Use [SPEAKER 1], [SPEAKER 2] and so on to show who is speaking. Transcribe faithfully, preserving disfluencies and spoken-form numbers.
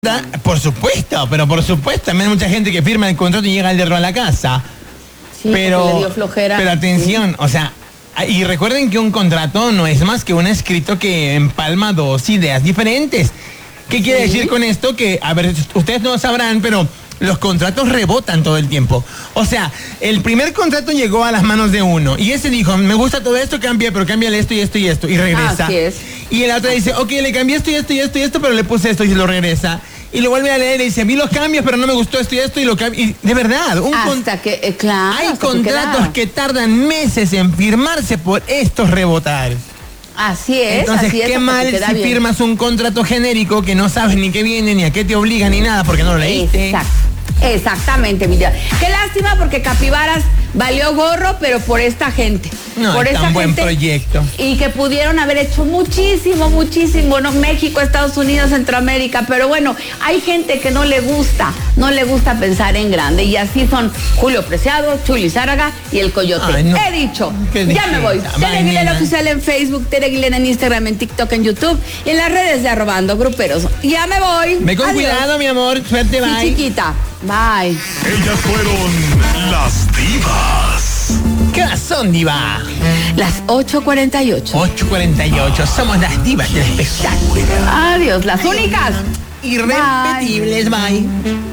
[SPEAKER 1] Por supuesto, pero por supuesto, también hay mucha gente que firma el contrato y llega el derro a la casa.
[SPEAKER 2] Sí,
[SPEAKER 1] pero,
[SPEAKER 2] le dio flojera.
[SPEAKER 1] pero atención, sí. o sea, y recuerden que un contrato no es más que un escrito que empalma dos ideas diferentes. ¿Qué sí. quiere decir con esto? Que, a ver, ustedes no sabrán, pero los contratos rebotan todo el tiempo. O sea, el primer contrato llegó a las manos de uno y ese dijo, me gusta todo esto, cambia, pero cámbiale esto y esto y esto, y regresa.
[SPEAKER 2] Así es.
[SPEAKER 1] Y el otro dice, ok, le cambié esto y esto y esto y esto, pero le puse esto y lo regresa. Y lo vuelve a leer y dice, vi los cambios, pero no me gustó esto y esto y lo cambio. Y de verdad, un
[SPEAKER 2] hasta que, eh, claro,
[SPEAKER 1] hay
[SPEAKER 2] hasta
[SPEAKER 1] contratos que, que tardan meses en firmarse por estos rebotar.
[SPEAKER 2] Así es.
[SPEAKER 1] Entonces,
[SPEAKER 2] así
[SPEAKER 1] qué
[SPEAKER 2] es,
[SPEAKER 1] mal si bien. firmas un contrato genérico que no sabes ni qué viene, ni a qué te obliga, ni nada, porque no lo leíste.
[SPEAKER 2] Exacto. Exactamente, mi Dios. Qué lástima porque Capibaras valió gorro, pero por esta gente.
[SPEAKER 1] No,
[SPEAKER 2] por
[SPEAKER 1] es
[SPEAKER 2] esta
[SPEAKER 1] tan buen
[SPEAKER 2] gente,
[SPEAKER 1] proyecto.
[SPEAKER 2] Y que pudieron haber hecho muchísimo, muchísimo, ¿no? México, Estados Unidos, Centroamérica, pero bueno, hay gente que no le gusta, no le gusta pensar en grande. Y así son Julio Preciado, Chuli Zárraga y el Coyote. Ay, no. He dicho, ya me voy. Tere Aguilera Oficial en Facebook, Tere Aguilera en Instagram, en TikTok, en YouTube y en las redes de Arrobando Gruperos. Ya me voy.
[SPEAKER 1] Ve con Adiós. Cuidado, mi amor. Suerte, bye.
[SPEAKER 2] Sí, chiquita. Bye.
[SPEAKER 3] Ellas fueron las divas.
[SPEAKER 1] ¿Qué horas son, diva?
[SPEAKER 2] Las ocho cuarenta y ocho.
[SPEAKER 1] ocho cuarenta y ocho. Somos las divas del espectáculo.
[SPEAKER 2] Adiós, las únicas.
[SPEAKER 1] Irrepetibles, bye. bye.